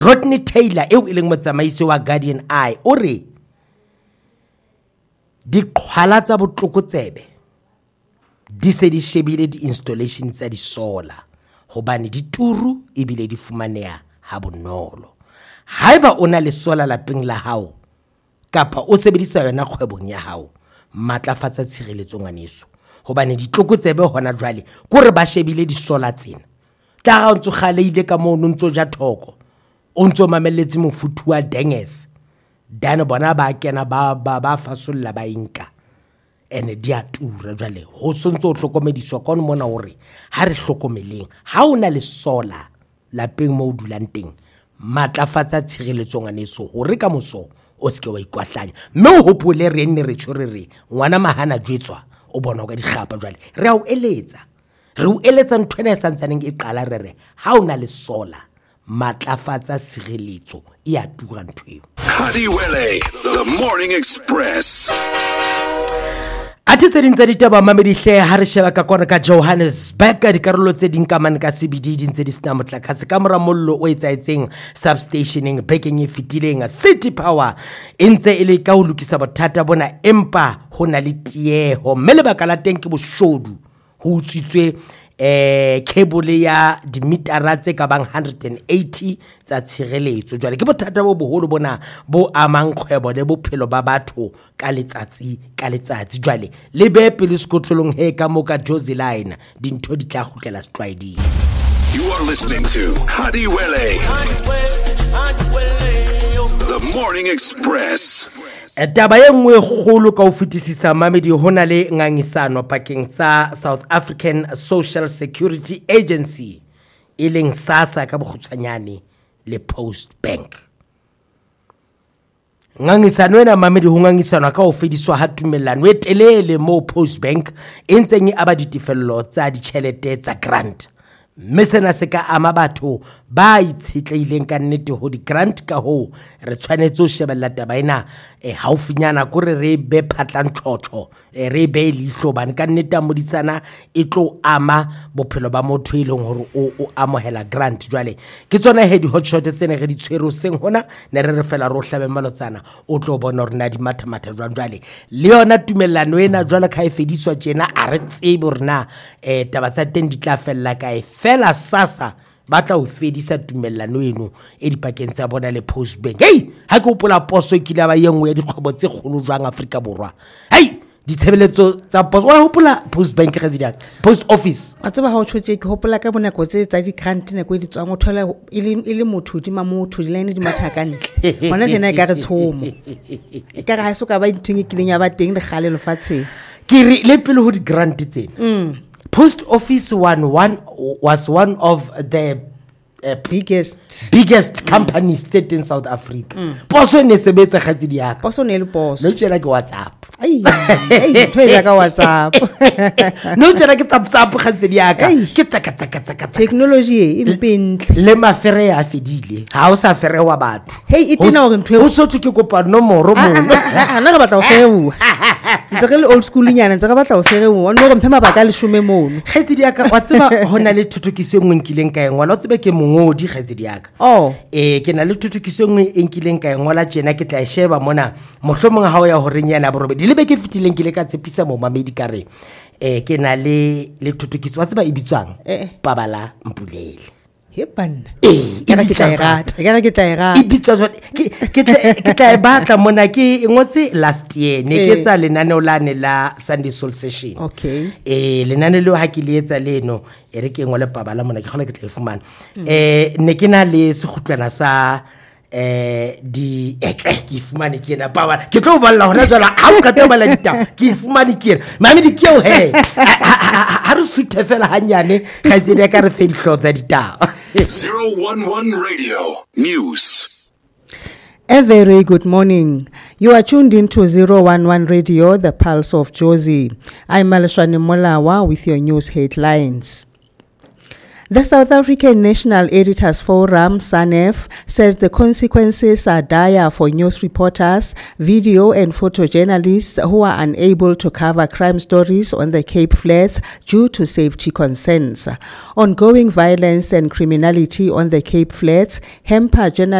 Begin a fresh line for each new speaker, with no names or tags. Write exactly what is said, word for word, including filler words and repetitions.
Rodney Taylor eo e leng motsamaisi wa Guardian Eye o re di qhwala tsa botlokotsebe di se di shebile di installation tsa di solar hobane di turu e bile di fumaneha ha bonolo. Haeba o na le solar lapeng la hao kapa o sebedisa yona kgwebong ya hao, matlafatsa tshireletso ngwaneso hobane ditlokotsebe hona jwale ko re ba shebile di solar tsena ka ga ntso khaleile ka mo ntso ja thoko o ntso mamelletse mofutu wa denges dane bona ba kena ba ba ba fasolla ba inka ene dia tura jwale ho sontso o hlokomediswa ka no mona hore ha re hlokomeleng ha ona le solar lapeng mo o dulang teng, matlafatsa tshireletso ngwaneso hore ka moso o ske wa ikwahlanya mme o hopole re nne re tshore re ngwana mahana jwetswa o bona ka digapa jwale re a o eletsa re o eletsa nthwena ya santsaneng e qala re re ha ona le solar matlafatsa tshireletso e a tura ntweo.
Hadiwele, the Morning Express.
Ati se dintse ditaba mamedihle ha re sheba ka kwana ka Johannesburg di karolo tse ding ka man ka C B D di ntse di sna motlakase ka mora mollo o etsaetseng substationing bekeng e fitileng City Power entse ile ka ho lokisa bothata bona empa hona le tieho mme lebaka la teng ke boshodu ho utswitswe eh cable ya dimetara tse ka bang one hundred eighty tsa tshireletso jwale ke bothata bo boholo bona bo amang kgwebo le bophelo ba batho ka letsatsi ka letsatsi jwale le be pele skotlolong he ka mo ka Jozi Line dintho di tla khutlela setlwaeding.
You are listening to Hadiwele, the Morning Express.
Taba ye nngwe kgolo ka ho fetisisa mamedi hona le ngangisano pakeng tsa South African Social Security Agency e leng SASSA ka bokgutshwanyane le Post Bank. Ngangisano ena mamedi ho ngangisana ka ho fediswa ha tumellano e telele mo Post Bank e ntseng e aba ditefello tsa ditjhelete tsa grant. Mesena se ka ama batho ba itshetleileng ka nnete ho di grant ka ho re tshwanetse ho shebella taba ena e haufinyana go re re be phatlang tshotho e re be lihlo bane ka nnete mo ditsana e tlo ama bophelo ba motho ile hore o o amohela grant jwale ke tsona he di hotshot tsene re di tshwero seng hona ne re re fela ro hlabe malotsana o tlo bona hore na di matha matha jwale le yona tumellano ena jwale ka e fediswa tjena a re tsebe hore na e taba tsa teng di tla fella ka e fela SASSA batla ho fedisa tumellano eno e dipakeng tsa bona le Post Bank. Hey ha ke hopola poso e kile ba yengwe ya dikgwebo tse kgolo jwang Afrika Borwa. Hey ditshebeletso tsa poso wa hopola Post Bank resident Post Office
a tseba ha o tshwetse ke hopola ka bonako tse tsa di grant ne go di tswa mo thola ile ile motho di ma motho di line di matha ka ntle bona jena e ka re tshomo e ka ga se ka ba dithingi kileng ya ba teng le gale lo fatshe
ke re le pele ho di grant tsena. Mm. Post Office one one was one of the uh,
biggest
biggest companies mm. in South Africa. Mm. Poso ne sebetsa khatsi di yaka.
Poso ne le poso.
No tshela ke WhatsApp.
Ai, ai, thoela ka WhatsApp.
No tshela ke WhatsApp khatsi di yaka. Ke tsaka tsaka tsaka.
Technology e mpintle.
Le mafere ya fedile. Ha o sa fere wa batho.
Hey, itina hore ntwe.
O so ke kopa nomoro mo.
Nna ga batla o fewa. Ntse re le old school nyana ntse re batla o fere mo. Ono go mphema baka le shume mono.
Khatsi di yaka wa tseba hona le thutukiso engwe nkileng ka engwa. O tsebe ke mongodi khatsi di yaka.
Oh.
Eh ke na le thutukiso engwe enkileng ka engwa tjena ke tla sheba mona. Mohlomong ha o ya hore nyana borobedi le be ke fitileng ke le ka tshepisa mo mamedi ka re eh ke na le le thutukiso wa tseba e bitswang Pabala Mpulele.
He banna
eh
ke tla e rata ke re ke tla e rata
e bitswa ke ke ke tla e batla mona ke ngotse last year ne ke tsa lenaneo la ne la Sunday Soul Session.
Okay
eh lenaneo le ha ke le etsa leno e re ke ngole Pabala mona ke kgola ke tla e fumana eh ne ke na le sekhutlwana sa eh di ek ke fumane ke na Pabala ke tlo balla hona jwala ha o ka tlo balla ditaba ke fumane ke mami di keo he ha re suthe fela hanyane ga itse di ka re fe dihlotsa ditaba.
zero one one Radio News.
A very good morning. You are tuned into zero one one Radio, the pulse of Jozi. I'm Malashani Molawa with your news headlines. The South African National Editors Forum, SANEF, says the consequences are dire for news reporters, video and photojournalists who are unable to cover crime stories on the Cape Flats due to safety concerns. Ongoing violence and criminality on the Cape Flats hamper journalists